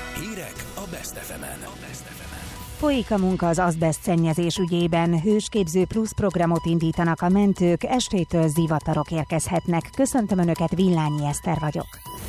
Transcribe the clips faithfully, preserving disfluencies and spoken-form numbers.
Hírek a Best ef emen. Folyik a munka az azbeszt szennyezés ügyében. Hősképző plusz programot indítanak a mentők, estétől zivatarok érkezhetnek. Köszöntöm Önöket, Villányi Eszter vagyok.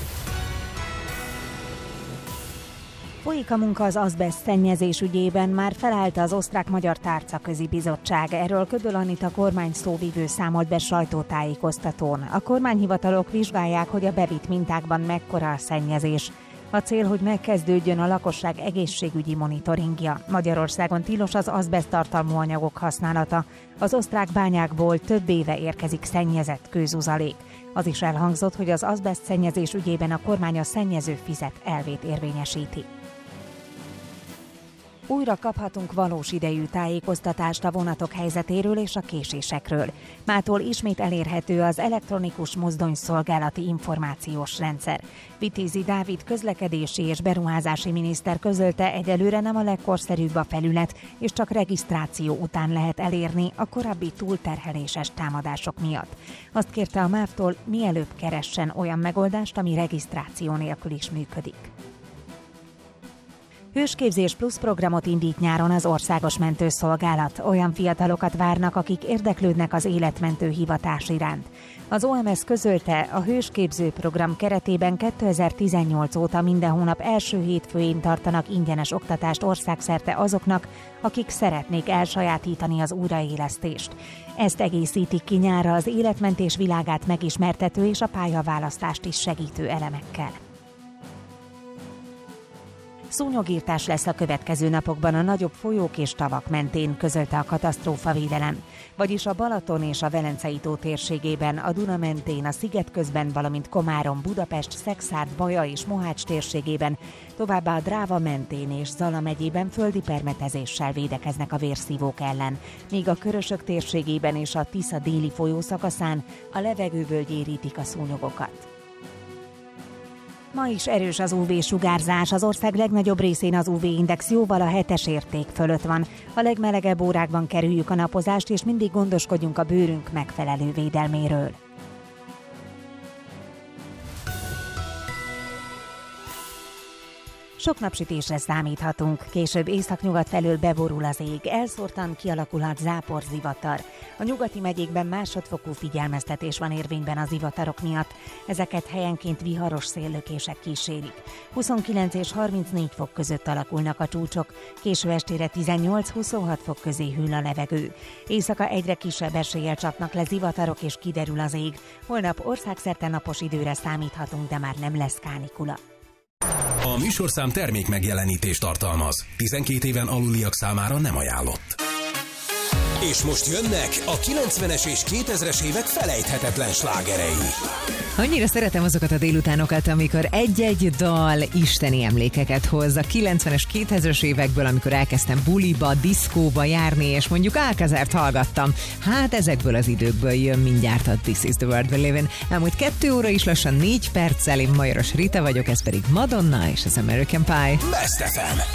Folyik a munka az azbeszt szennyezés ügyében, már felállt az Osztrák-Magyar Tárcaközi Bizottság. Erről Köböl Anita kormány szóvivő számolt be sajtótájékoztatón. A kormányhivatalok vizsgálják, hogy a bevitt mintákban mekkora a szennyezés. A cél, hogy megkezdődjön a lakosság egészségügyi monitoringja. Magyarországon tilos az azbeszt tartalmú anyagok használata. Az osztrák bányákból több éve érkezik szennyezett kőzuzalék. Az is elhangzott, hogy az azbeszt szennyezés ügyében a kormány a szennyező fizet elvét érvényesíti. Újra kaphatunk valós idejű tájékoztatást a vonatok helyzetéről és a késésekről. Mától ismét elérhető az elektronikus mozdonyszolgálati információs rendszer. Vitézi Dávid közlekedési és beruházási miniszter közölte, egyelőre nem a legkorszerűbb a felület, és csak regisztráció után lehet elérni a korábbi túlterheléses támadások miatt. Azt kérte a MÁV-tól, mielőbb keressen olyan megoldást, ami regisztráció nélkül is működik. Hősképzés plusz programot indít nyáron az Országos Mentőszolgálat. Olyan fiatalokat várnak, akik érdeklődnek az életmentő hivatás iránt. Az o em es közölte, a hősképző program keretében kétezer-tizennyolc óta minden hónap első hétfőjén tartanak ingyenes oktatást országszerte azoknak, akik szeretnék elsajátítani az újraélesztést. Ezt egészítik ki nyárra az életmentés világát megismertető és a pályaválasztást is segítő elemekkel. Szúnyogírtás lesz a következő napokban a nagyobb folyók és tavak mentén, közölte a katasztrófavédelem. Vagyis a Balaton és a Velencei-tó térségében, a Duna mentén, a Szigetközben, valamint Komárom, Budapest, Szekszárd, Baja és Mohács térségében, továbbá a Dráva mentén és Zala megyében földi permetezéssel védekeznek a vérszívók ellen, míg a Körösök térségében és a Tisza déli folyószakaszán a levegőből gyérítik a szúnyogokat. Ma is erős az ú vé-sugárzás, az ország legnagyobb részén az ú vé-index jóval a hetes érték fölött van. A legmelegebb órákban kerüljük a napozást, és mindig gondoskodjunk a bőrünk megfelelő védelméről. Sok napsütésre számíthatunk, később északnyugat felől beborul az ég, elszórtan kialakulhat záporzivatar. A nyugati megyékben másodfokú figyelmeztetés van érvényben az zivatarok miatt, ezeket helyenként viharos széllökések kísérik. huszonkilenc és harmincnégy fok között alakulnak a csúcsok, késő estére tizennyolc-huszonhat fok közé hűl a levegő. Éjszaka egyre kisebb eséllyel csapnak le zivatarok és kiderül az ég. Holnap országszerte napos időre számíthatunk, de már nem lesz kánikula. A műsorszám termék megjelenítést tartalmaz. tizenkét éven aluliak számára nem ajánlott. És most jönnek a kilencvenes és kétezres évek felejthetetlen slágerei. Annyira szeretem azokat a délutánokat, amikor egy-egy dal isteni emlékeket hoz. A kilencvenes, kétezres évekből, amikor elkezdtem buliba, diszkóba járni, és mondjuk Alcazart hallgattam. Hát ezekből az időkből jön mindjárt a This is the World We Live In. Elmúlt kettő óra is lassan négy perccel, én Majoros Rita vagyok, ez pedig Madonna és az American Pie. Best ef em.